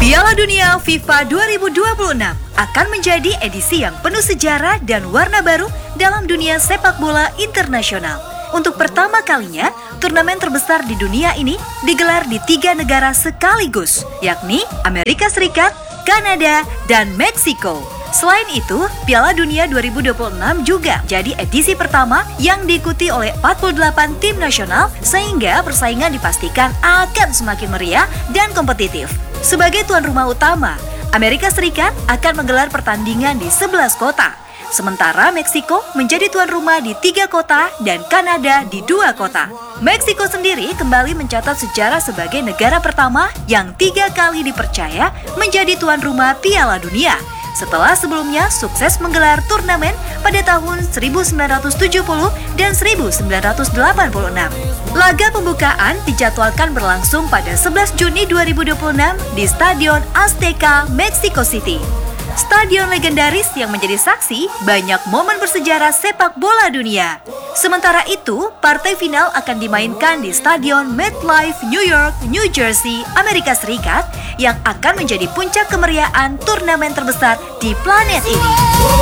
Piala Dunia FIFA 2026 akan menjadi edisi yang penuh sejarah dan warna baru dalam dunia sepak bola internasional. Untuk pertama kalinya, turnamen terbesar di dunia ini digelar di 3 negara sekaligus, yakni Amerika Serikat, Kanada, dan Meksiko. Selain itu, Piala Dunia 2026 juga jadi edisi pertama yang diikuti oleh 48 tim nasional sehingga persaingan dipastikan akan semakin meriah dan kompetitif. Sebagai tuan rumah utama, Amerika Serikat akan menggelar pertandingan di 11 kota. Sementara Meksiko menjadi tuan rumah di 3 kota dan Kanada di 2 kota. Meksiko sendiri kembali mencatat sejarah sebagai negara pertama yang 3 kali dipercaya menjadi tuan rumah Piala Dunia, setelah sebelumnya sukses menggelar turnamen pada tahun 1970 dan 1986. Laga pembukaan dijadwalkan berlangsung pada 11 Juni 2026 di Stadion Azteca, Mexico City. Stadion legendaris yang menjadi saksi banyak momen bersejarah sepak bola dunia. Sementara itu, partai final akan dimainkan di Stadion MetLife, New York, New Jersey, Amerika Serikat yang akan menjadi puncak kemeriahan turnamen terbesar di planet ini.